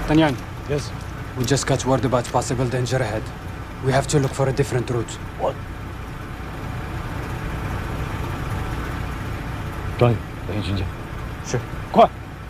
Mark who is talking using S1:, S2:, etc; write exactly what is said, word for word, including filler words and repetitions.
S1: D'Artagnan,
S2: Yes.
S1: we just got word about possible danger ahead. We have to look for a different route.
S2: What? Johnny，等你军舰。
S1: 是，
S2: 快！